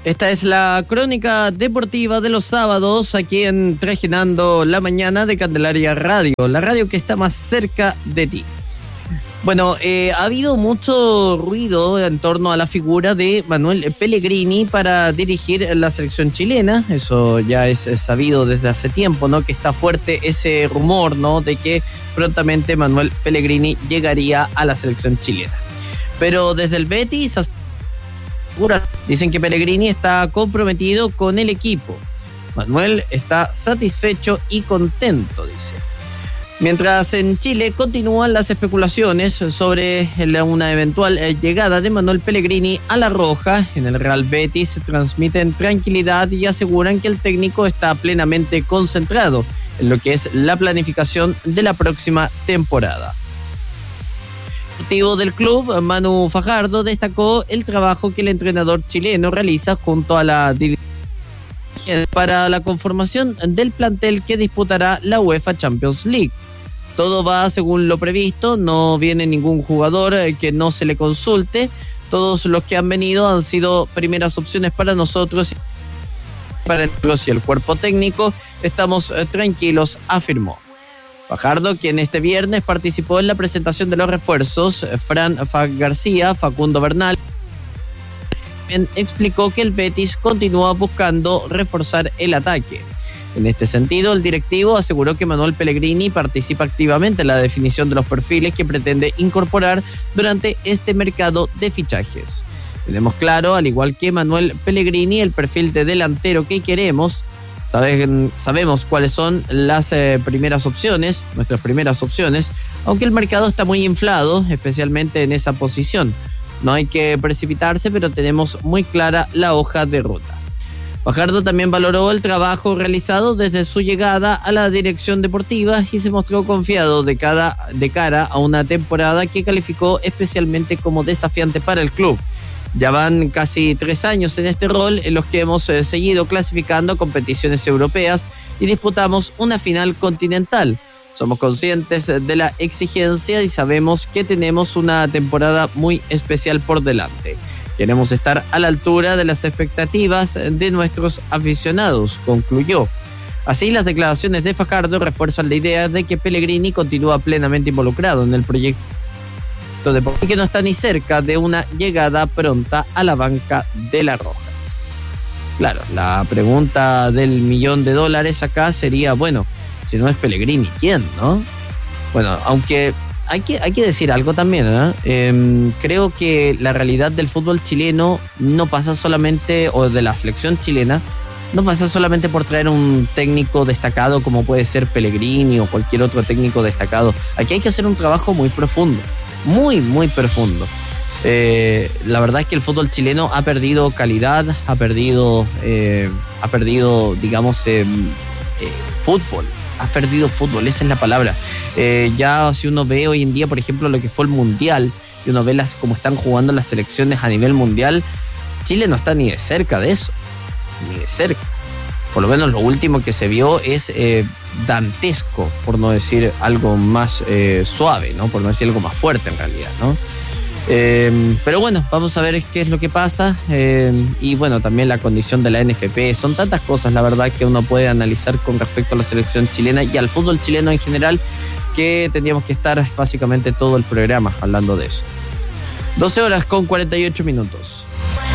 Esta es la crónica deportiva de los sábados aquí en Trajinando la Mañana de Candelaria Radio, la radio que está más cerca de ti. Bueno, ha habido mucho ruido en torno a la figura de Manuel Pellegrini para dirigir la selección chilena. Eso ya es sabido desde hace tiempo, ¿no? Que está fuerte ese rumor, ¿no? De que prontamente Manuel Pellegrini llegaría a la selección chilena. Pero desde el Betis dicen que Pellegrini está comprometido con el equipo. Manuel está satisfecho y contento, dice. Mientras en Chile continúan las especulaciones sobre una eventual llegada de Manuel Pellegrini a La Roja, en el Real Betis transmiten tranquilidad y aseguran que el técnico está plenamente concentrado en lo que es la planificación de la próxima temporada. El ejecutivo del club, Manu Fajardo, destacó el trabajo que el entrenador chileno realiza junto a la dirigencia para la conformación del plantel que disputará la UEFA Champions League. Todo va según lo previsto, no viene ningún jugador que no se le consulte. Todos los que han venido han sido primeras opciones para nosotros y el cuerpo técnico. Estamos tranquilos, afirmó. Fajardo, quien este viernes participó en la presentación de los refuerzos, Fran García, Facundo Bernal, explicó que el Betis continúa buscando reforzar el ataque. En este sentido, el directivo aseguró que Manuel Pellegrini participa activamente en la definición de los perfiles que pretende incorporar durante este mercado de fichajes. Tenemos claro, al igual que Manuel Pellegrini, el perfil de delantero que queremos. Sabemos cuáles son las primeras opciones, nuestras primeras opciones, aunque el mercado está muy inflado, especialmente en esa posición. No hay que precipitarse, pero tenemos muy clara la hoja de ruta. Fajardo también valoró el trabajo realizado desde su llegada a la dirección deportiva y se mostró confiado de cara a una temporada que calificó especialmente como desafiante para el club. Ya van casi 3 años en este rol en los que hemos seguido clasificando competiciones europeas y disputamos una final continental. Somos conscientes de la exigencia y sabemos que tenemos una temporada muy especial por delante. Queremos estar a la altura de las expectativas de nuestros aficionados, concluyó. Así, las declaraciones de Fajardo refuerzan la idea de que Pellegrini continúa plenamente involucrado en el proyecto y que no está ni cerca de una llegada pronta a la banca de La Roja. Claro, la pregunta del $1.000.000 acá sería, bueno, si no es Pellegrini, ¿quién, no? Bueno, aunque hay que decir algo también, ¿eh? Creo que la realidad del fútbol chileno no pasa solamente, o de la selección chilena, no pasa solamente por traer un técnico destacado como puede ser Pellegrini o cualquier otro técnico destacado. Aquí hay que hacer un trabajo muy profundo. Muy, muy profundo. La verdad es que el fútbol chileno ha perdido calidad, ha perdido, digamos, fútbol. Ha perdido fútbol, esa es la palabra. Ya si uno ve hoy en día, por ejemplo, lo que fue el Mundial, y uno ve cómo están jugando las selecciones a nivel mundial, Chile no está ni de cerca de eso. Ni de cerca. Por lo menos lo último que se vio es dantesco, por no decir algo más suave, ¿no? Por no decir algo más fuerte en realidad, ¿no? Pero bueno, vamos a ver qué es lo que pasa y bueno, también la condición de la NFP. Son tantas cosas, la verdad, que uno puede analizar con respecto a la selección chilena y al fútbol chileno en general, que tendríamos que estar básicamente todo el programa hablando de eso. 12 horas con 48 minutos.